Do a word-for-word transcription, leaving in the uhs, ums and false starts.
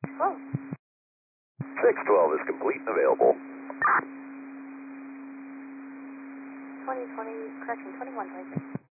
Whoa. six twelve is complete and available. twenty twenty, correction, twenty-one twenty-six.